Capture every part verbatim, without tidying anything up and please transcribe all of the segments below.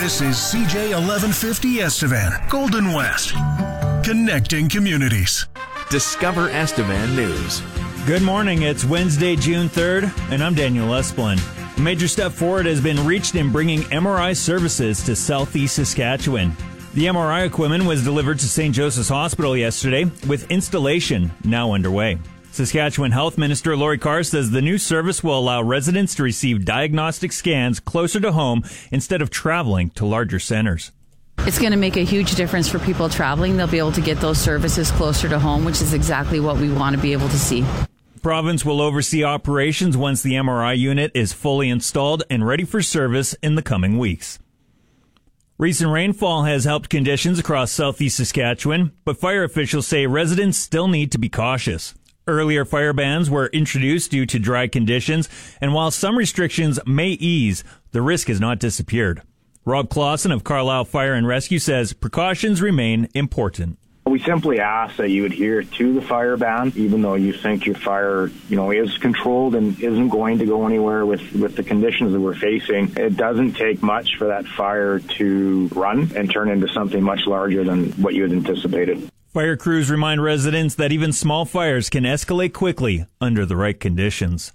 This is C J eleven fifty Estevan, Golden West, connecting communities. Discover Estevan News. Good morning. It's Wednesday, June third, and I'm Daniel Esplin. A major step forward has been reached in bringing M R I services to southeast Saskatchewan. The M R I equipment was delivered to Saint Joseph's Hospital yesterday, with installation now underway. Saskatchewan Health Minister Lori Carr says the new service will allow residents to receive diagnostic scans closer to home instead of traveling to larger centers. It's going to make a huge difference for people traveling. They'll be able to get those services closer to home, which is exactly what we want to be able to see. The province will oversee operations once the M R I unit is fully installed and ready for service in the coming weeks. Recent rainfall has helped conditions across southeast Saskatchewan, but fire officials say residents still need to be cautious. Earlier fire bans were introduced due to dry conditions, and while some restrictions may ease, the risk has not disappeared. Rob Clausen of Carlisle Fire and Rescue says precautions remain important. We simply ask that you adhere to the fire ban, even though you think your fire, you know, is controlled and isn't going to go anywhere with, with the conditions that we're facing. It doesn't take much for that fire to run and turn into something much larger than what you had anticipated. Fire crews remind residents that even small fires can escalate quickly under the right conditions.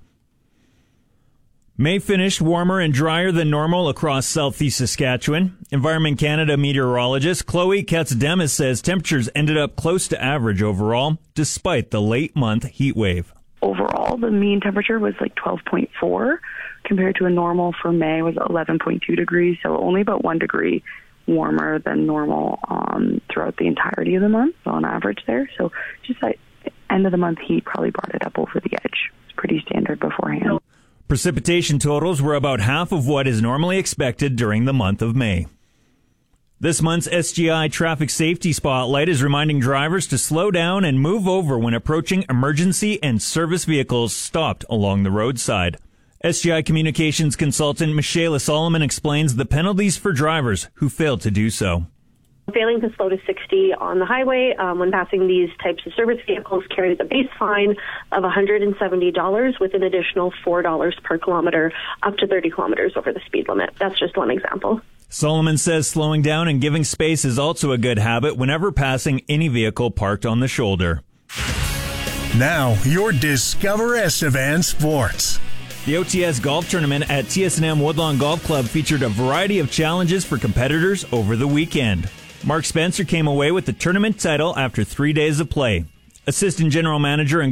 May finished warmer and drier than normal across southeast Saskatchewan. Environment Canada meteorologist Chloe Katz-Demis says temperatures ended up close to average overall, despite the late month heat wave. Overall, the mean temperature was like twelve point four, compared to a normal for May was eleven point two degrees, so only about one degree warmer than normal um, throughout the entirety of the month, so on average there. So just that end of the month heat probably brought it up over the edge. It's pretty standard beforehand. Precipitation totals were about half of what is normally expected during the month of May. This month's S G I Traffic Safety Spotlight is reminding drivers to slow down and move over when approaching emergency and service vehicles stopped along the roadside. S G I Communications consultant Michaela Solomon explains the penalties for drivers who fail to do so. Failing to slow to sixty on the highway um, when passing these types of service vehicles carries a base fine of one hundred seventy dollars with an additional four dollars per kilometer up to thirty kilometers over the speed limit. That's just one example. Solomon says slowing down and giving space is also a good habit whenever passing any vehicle parked on the shoulder. Now, your Discover Estevan Sports. The O T S Golf Tournament at T S and M Woodlawn Golf Club featured a variety of challenges for competitors over the weekend. Mark Spencer came away with the tournament title after three days of play. Assistant General Manager and